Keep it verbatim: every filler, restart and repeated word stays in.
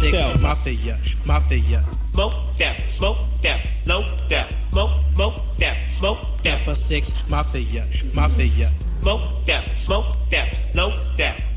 six, mafia, mafia. Smoke that, smoke that, low that, smoke, smoke that, smoke that. For six, mafia, mafia. Smoke that, smoke that, low that.